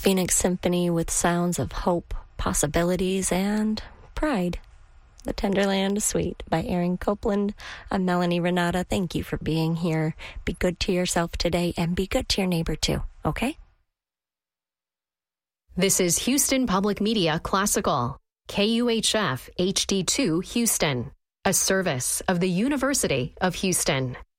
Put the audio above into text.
Phoenix Symphony with sounds of hope, possibilities, and pride. The Tenderland Suite by Aaron Copland. I'm Melanie Renata. Thank you for being here. Be good to yourself today and be good to your neighbor too, okay? This is Houston Public Media Classical, KUHF HD2 Houston, a service of the University of Houston.